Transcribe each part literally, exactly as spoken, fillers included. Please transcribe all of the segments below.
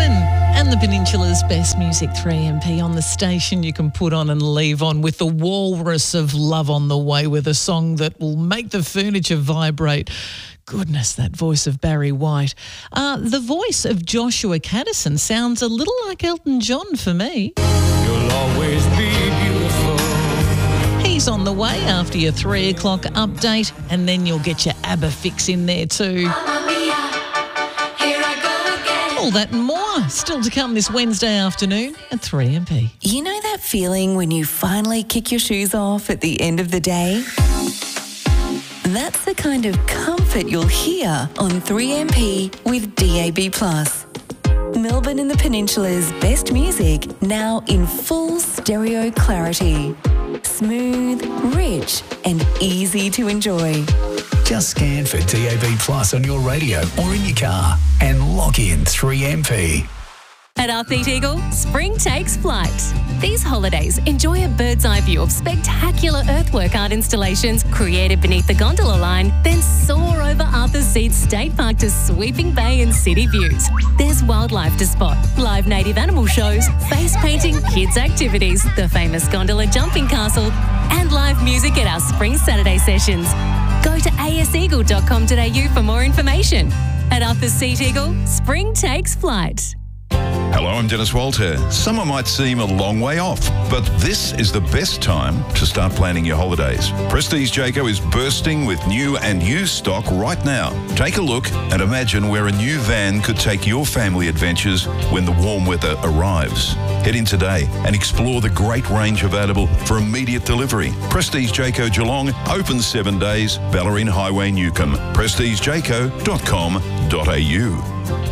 Melbourne and the Peninsula's best music, three M P on the station you can put on and leave on, with the walrus of love on the way, with a song that will make the furniture vibrate. Goodness, that voice of Barry White. Uh, the voice of Joshua Caddison sounds a little like Elton John for me. You'll always be beautiful. He's on the way after your three o'clock update, and then you'll get your ABBA fix in there too. Mamma mia, here I go again. All that and more still to come this Wednesday afternoon at three M P. You know that feeling when you finally kick your shoes off at the end of the day? That's the kind of comfort you'll hear on three M P with D A B plus. Melbourne and the Peninsula's best music, now in full stereo clarity. Smooth, rich and easy to enjoy. Just scan for D A B plus on your radio or in your car and lock in three M P. At Arthete Eagle, spring takes flight. These holidays, enjoy a bird's eye view of spectacular earthwork art installations created beneath the gondola line, then soar over Arthur's Seat State Park to sweeping bay and city views. There's wildlife to spot, live native animal shows, face painting, kids activities, the famous gondola jumping castle, and live music at our spring Saturday sessions. Go to a s eagle dot com dot a u for more information. At Arthur's Seat Eagle, spring takes flight. Hello, I'm Dennis Walter. Summer might seem a long way off, but this is the best time to start planning your holidays. Prestige Jayco is bursting with new and used stock right now. Take a look and imagine where a new van could take your family adventures when the warm weather arrives. Head in today and explore the great range available for immediate delivery. Prestige Jayco Geelong, open seven days, Ballerine Highway, Newcomb. prestige jayco dot com dot a u.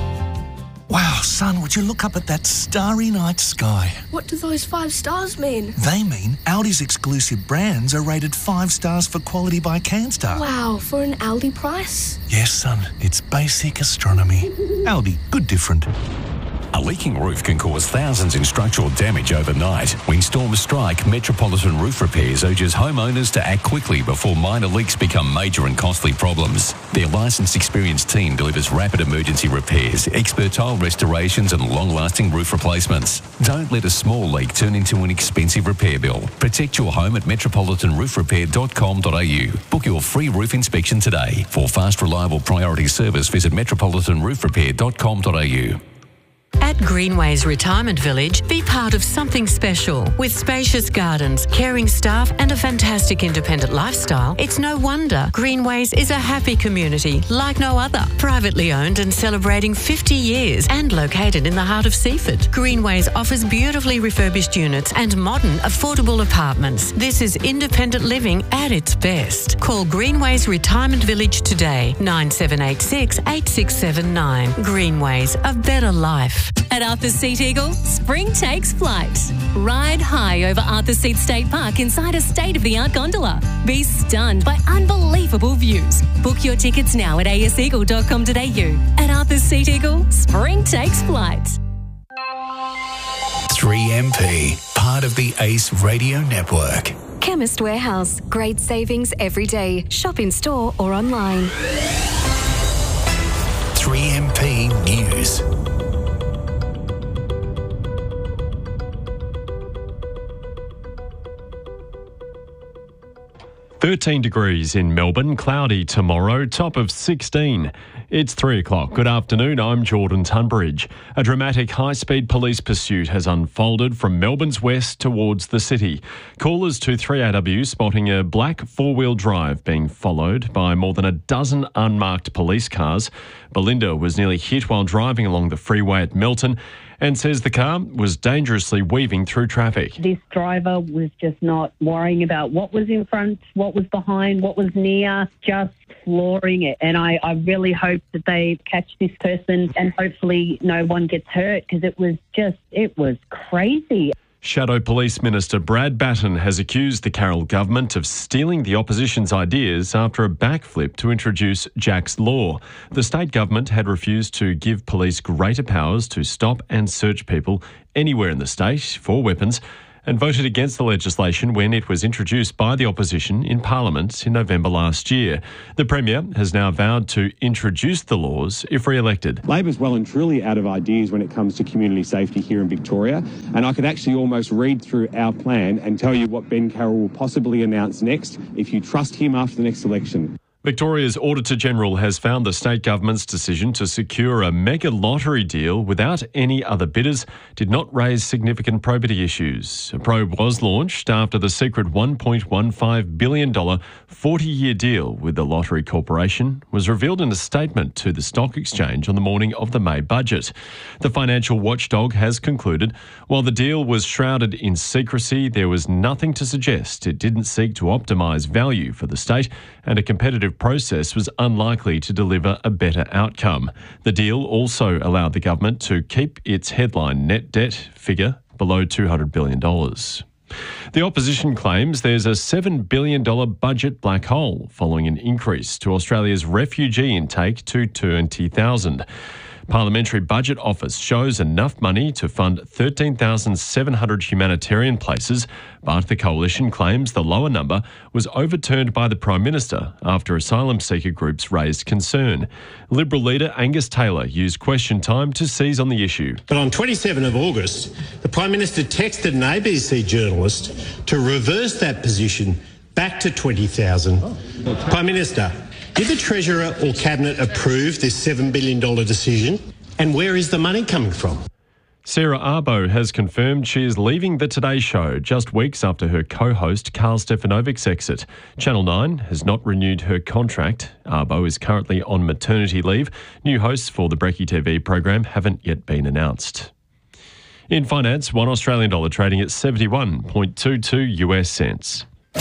Wow, son, would you look up at that starry night sky? What do those five stars mean? They mean Audi's exclusive brands are rated five stars for quality by CanStar. Wow, for an Aldi price? Yes, son, it's basic astronomy. Aldi, good different. A leaking roof can cause thousands in structural damage overnight. When storms strike, Metropolitan Roof Repairs urges homeowners to act quickly before minor leaks become major and costly problems. Their licensed, experienced team delivers rapid emergency repairs, expert tile restorations and long-lasting roof replacements. Don't let a small leak turn into an expensive repair bill. Protect your home at metropolitan roof repair dot com dot a u. Book your free roof inspection today. For fast, reliable priority service, visit metropolitan roof repair dot com dot a u. At Greenways Retirement Village, be part of something special. With spacious gardens, caring staff and a fantastic independent lifestyle, it's no wonder Greenways is a happy community like no other. Privately owned and celebrating fifty years and located in the heart of Seaford. Greenways offers beautifully refurbished units and modern, affordable apartments. This is independent living at its best. Call Greenways Retirement Village today, nine seven eight six, eight six seven nine. Greenways, a better life. At Arthur's Seat Eagle, spring takes flight. Ride high over Arthur's Seat State Park inside a state-of-the-art gondola. Be stunned by unbelievable views. Book your tickets now at a s eagle dot com dot a u. At Arthur's Seat Eagle, spring takes flight. three M P, part of the Ace Radio Network. Chemist Warehouse. Great savings every day. Shop in store or online. three M P News. thirteen degrees in Melbourne, cloudy tomorrow, top of sixteen. It's three o'clock. Good afternoon, I'm Jordan Tunbridge. A dramatic high-speed police pursuit has unfolded from Melbourne's west towards the city. Callers to three A W spotting a black four-wheel drive being followed by more than a dozen unmarked police cars. Belinda was nearly hit while driving along the freeway at Milton and says the car was dangerously weaving through traffic. This driver was just not worrying about what was in front, what was behind, what was near, just flooring it. And I, I really hope that they catch this person and hopefully no one gets hurt, because it was just, it was crazy. Shadow Police Minister Brad Batten has accused the Carroll government of stealing the opposition's ideas after a backflip to introduce Jack's Law. The state government had refused to give police greater powers to stop and search people anywhere in the state for weapons, and voted against the legislation when it was introduced by the opposition in Parliament in November last year. The Premier has now vowed to introduce the laws if re-elected. Labor's well and truly out of ideas when it comes to community safety here in Victoria, and I could actually almost read through our plan and tell you what Ben Carroll will possibly announce next if you trust him after the next election. Victoria's Auditor-General has found the state government's decision to secure a mega lottery deal without any other bidders did not raise significant probity issues. A probe was launched after the secret one point one five billion dollars forty-year deal with the Lottery Corporation was revealed in a statement to the Stock Exchange on the morning of the May budget. The financial watchdog has concluded, while the deal was shrouded in secrecy, there was nothing to suggest it didn't seek to optimise value for the state, and a competitive process was unlikely to deliver a better outcome. The deal also allowed the government to keep its headline net debt figure below two hundred billion dollars. The opposition claims there's a seven billion dollars budget black hole following an increase to Australia's refugee intake to twenty thousand. Parliamentary Budget Office shows enough money to fund thirteen thousand seven hundred humanitarian places, but the coalition claims the lower number was overturned by the Prime Minister after asylum seeker groups raised concern. Liberal leader Angus Taylor used question time to seize on the issue. But on twenty-seventh of August, the Prime Minister texted an A B C journalist to reverse that position back to twenty thousand. Oh. Prime Minister, did the Treasurer or Cabinet approve this seven billion dollars decision? And where is the money coming from? Sarah Arbo has confirmed she is leaving the Today Show just weeks after her co-host Carl Stefanovic's exit. Channel nine has not renewed her contract. Arbo is currently on maternity leave. New hosts for the Brekkie T V program haven't yet been announced. In finance, one Australian dollar trading at seventy-one point two two US cents.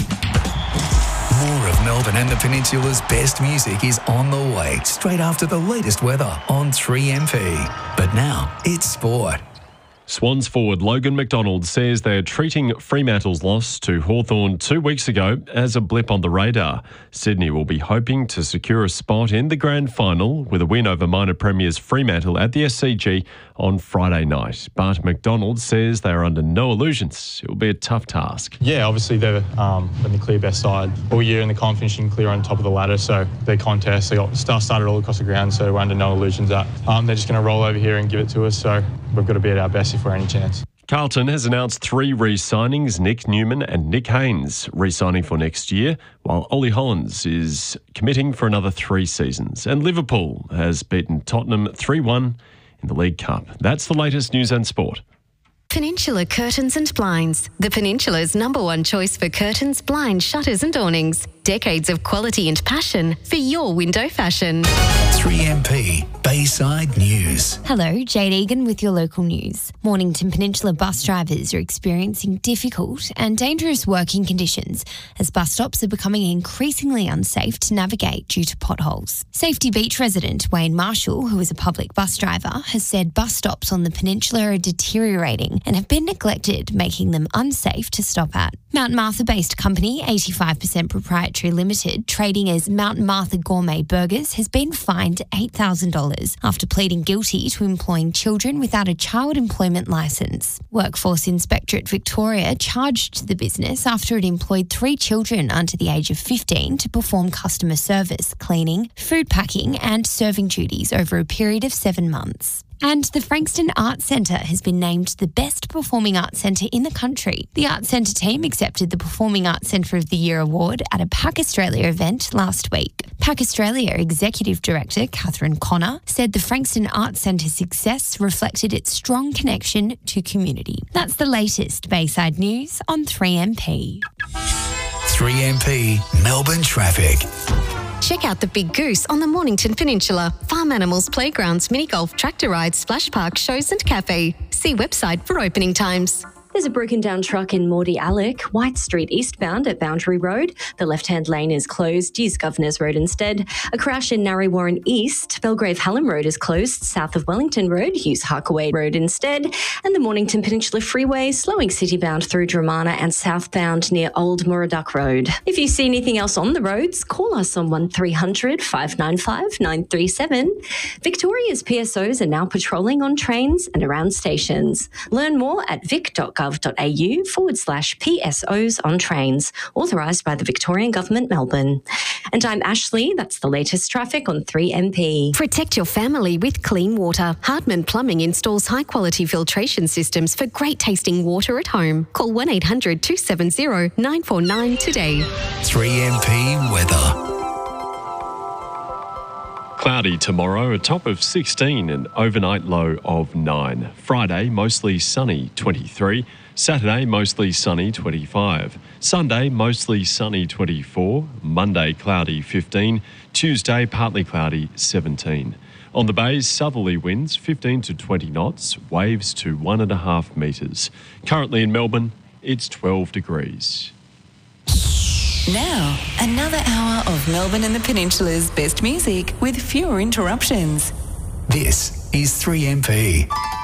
More of Melbourne and the Peninsula's best music is on the way, straight after the latest weather on three M P. But now, it's sport. Swans forward Logan McDonald says they are treating Fremantle's loss to Hawthorn two weeks ago as a blip on the radar. Sydney will be hoping to secure a spot in the grand final with a win over minor premiers Fremantle at the S C G on Friday night. But McDonald says they are under no illusions. It will be a tough task. Yeah, obviously they're um, been the clear best side all year in the comp, finishing clear on top of the ladder. So their contest, they got stuff started all across the ground, so we're under no illusions that um, they're just going to roll over here and give it to us. So we've got to be at our best if we're any chance. Carlton has announced three re-signings, Nick Newman and Nick Haynes re-signing for next year, while Ollie Hollands is committing for another three seasons. And Liverpool has beaten Tottenham three one in the League Cup. That's the latest news and sport. Peninsula Curtains and Blinds, the Peninsula's number one choice for curtains, blinds, shutters and awnings. Decades of quality and passion for your window fashion. three M P Bayside News. Hello, Jade Egan with your local news. Mornington Peninsula bus drivers are experiencing difficult and dangerous working conditions as bus stops are becoming increasingly unsafe to navigate due to potholes. Safety Beach resident Wayne Marshall, who is a public bus driver, has said bus stops on the peninsula are deteriorating and have been neglected, making them unsafe to stop at. Mount Martha-based company eighty-five percent Proprietary Limited, trading as Mount Martha Gourmet Burgers, has been fined eight thousand dollars after pleading guilty to employing children without a child employment licence. Workforce Inspectorate Victoria charged the business after it employed three children under the age of fifteen to perform customer service, cleaning, food packing and serving duties over a period of seven months. And the Frankston Arts Centre has been named the best performing arts centre in the country. The Arts Centre team accepted the Performing Arts Centre of the Year award at a PAC Australia event last week. PAC Australia Executive Director Catherine Connor said the Frankston Arts Centre's success reflected its strong connection to community. That's the latest Bayside News on three M P. three M P Melbourne Traffic. Check out the Big Goose on the Mornington Peninsula. Farm animals, playgrounds, mini golf, tractor rides, splash park, shows and cafe. See website for opening times. There's a broken down truck in Mordy Alec, White Street eastbound at Boundary Road. The left-hand lane is closed. Use Governors Road instead. A crash in Narre Warren East. Belgrave Hallam Road is closed. South of Wellington Road, use Harkaway Road instead. And the Mornington Peninsula Freeway, slowing citybound through Dramana and southbound near Old Murraduck Road. If you see anything else on the roads, call us on one three hundred, five nine five, nine three seven. Victoria's P S Os are now patrolling on trains and around stations. Learn more at vic dot gov gov.au forward slash PSOs on trains, authorised by the Victorian Government, Melbourne. And I'm Ashley. That's the latest traffic on three M P. Protect your family with clean water. Hardman Plumbing installs high-quality filtration systems for great tasting water at home. Call one eight hundred two seven zero nine four nine today. three M P weather. Cloudy tomorrow, a top of sixteen and overnight low of nine. Friday, mostly sunny, twenty-three. Saturday, mostly sunny, twenty-five. Sunday, mostly sunny, twenty-four. Monday, cloudy, fifteen. Tuesday, partly cloudy, seventeen. On the bays, southerly winds, fifteen to twenty knots, waves to one and a half metres. Currently in Melbourne, it's twelve degrees. Now, another hour of Melbourne and the Peninsula's best music with fewer interruptions. This is three M P.